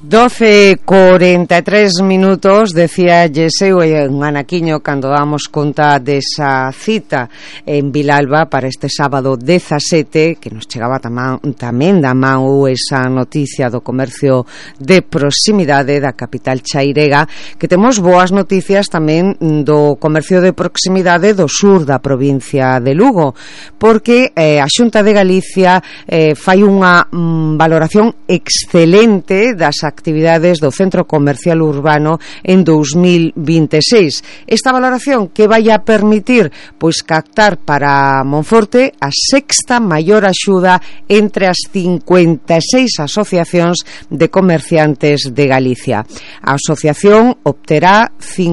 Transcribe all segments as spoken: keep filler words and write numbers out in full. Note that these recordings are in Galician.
doce cuarenta y tres minutos, decía Yeseu en Anaquiño cando damos conta desa cita en Vilalba para este sábado dezasete, que nos chegaba tamén, tamén da man esa noticia do comercio de proximidade da capital chairega, que temos boas noticias tamén do comercio de proximidade do sur da provincia de Lugo, porque eh, a Xunta de Galicia eh, fai unha mm, valoración excelente das actividades do Centro Comercial Urbano en dous mil vinte e seis. Esta valoración que vai a permitir pois captar para Monforte a sexta maior axuda entre as cincuenta e seis asociacións de comerciantes de Galicia. A asociación obterá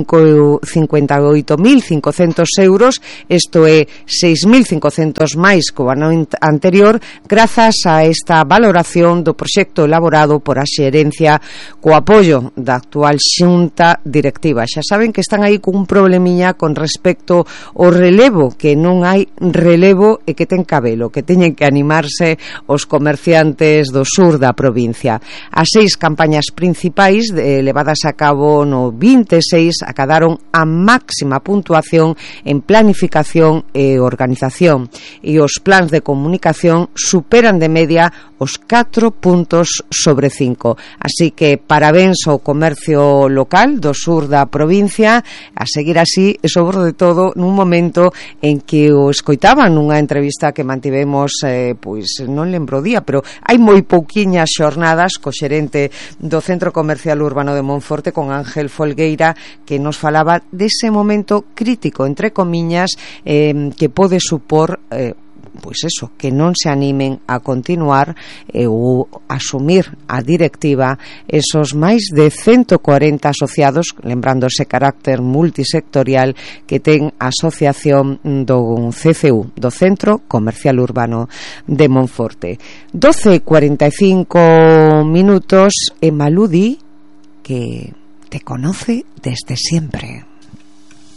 cincuenta e oito mil cincocentos euros, isto é seis mil cincocentos máis que o ano anterior, grazas a esta valoración do proxecto elaborado por a xerencia co apoio da actual xunta directiva. Xa saben que están aí cun problemiña con respecto ao relevo, que non hai relevo e que ten cabelo, que teñen que animarse os comerciantes do sur da provincia. As seis campañas principais eh, levadas a cabo no vinte e seis acadaron a máxima puntuación en planificación e organización, e os plans de comunicación superan de media os catro puntos sobre cinco. Así que parabéns ao comercio local do sur da provincia, a seguir así, e sobre todo nun momento en que o escoitaban nunha entrevista que mantivemos, eh, pois non lembro o día, pero hai moi pouquiñas xornadas co xerente do Centro Comercial Urbano de Monforte, con Ángel Folgueira, que nos falaba dese momento crítico, entre comiñas, eh, que pode supor eh, pois eso, que non se animen a continuar e ou asumir a directiva esos máis de ciento cuarenta asociados, lembrando ese carácter multisectorial que ten a asociación do C C U, do Centro Comercial Urbano de Monforte. doce cuarenta y cinco minutos, e Maludi, que te conoce desde siempre.